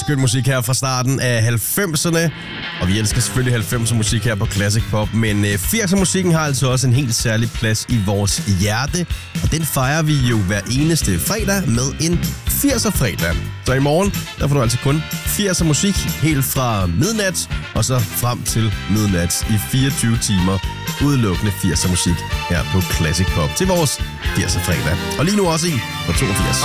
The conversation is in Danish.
skøn musik her fra starten af 90'erne. Og vi elsker selvfølgelig 90'er musik her på Classic Pop. Men 80'er musikken har altså også en helt særlig plads i vores hjerte. Og den fejrer vi jo hver eneste fredag med en 80'er fredag. Så i morgen, der får du altså kun 80'er musik helt fra midnat og så frem til midnat i 24 timer. Udelukkende 80'er musik her på Classic Pop til vores 80'er fredag. Og lige nu også en på 82.